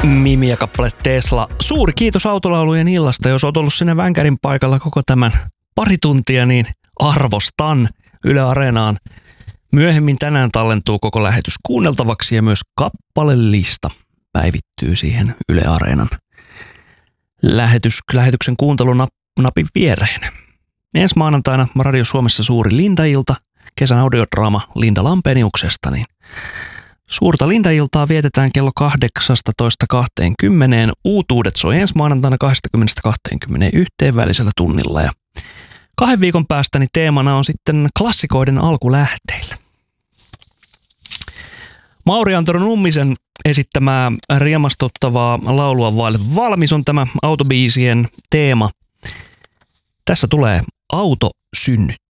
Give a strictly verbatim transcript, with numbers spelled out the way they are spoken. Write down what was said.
Mimi ja kappale Tesla. Suuri kiitos autolaulujen illasta. Jos olet ollut sinne Vänkärin paikalla koko tämän pari tuntia, niin arvostan. Yle Areenaan myöhemmin tänään tallentuu koko lähetys kuunneltavaksi ja myös kappalelista päivittyy siihen Yle Areenan lähetys, lähetyksen kuuntelunapin viereen. Ensi maanantaina Radio Suomessa suuri Linda-ilta, kesän audiodraama Linda Lampeniuksesta, niin suurta Linda-iltaa vietetään kello kahdeksastatoista kaksikymmentä. Uutuudet soi ensi maanantaina kaksikymmentä kaksikymmentäyksi välisellä tunnilla. Ja kahden viikon päästä niin teemana on sitten klassikoiden alkulähteillä. Mauri Antero Nummisen esittämää riemastuttavaa laulua vaille valmis on tämä autobiisien teema. Tässä tulee Autosynnyt.